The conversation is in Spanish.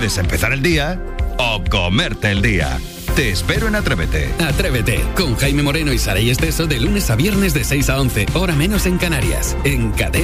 Puedes empezar el día o comerte el día. Te espero en Atrévete. Atrévete, con Jaime Moreno y Saray Esteso de lunes a viernes de 6 a 11, hora menos en Canarias, en Cadena.